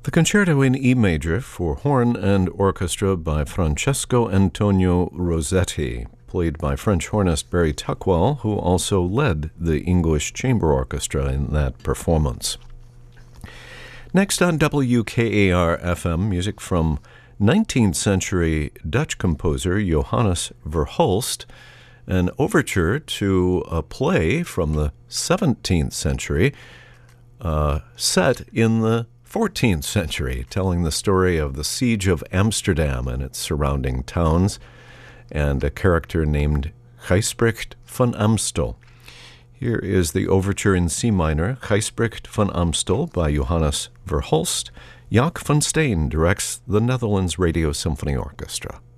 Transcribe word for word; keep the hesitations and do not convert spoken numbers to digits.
The Concerto in E major for horn and orchestra by Francesco Antonio Rossetti, played by French hornist Barry Tuckwell, who also led the English Chamber Orchestra in that performance. Next on W K A R F M, music from nineteenth century Dutch composer Johannes Verhulst, an overture to a play from the seventeenth century, uh, set in the fourteenth century, telling the story of the siege of Amsterdam and its surrounding towns, and a character named Gijsbrecht van Amstel. Here is the overture in C minor, Gijsbrecht van Amstel by Johannes Verhulst. Jaak van Steen directs the Netherlands Radio Symphony Orchestra.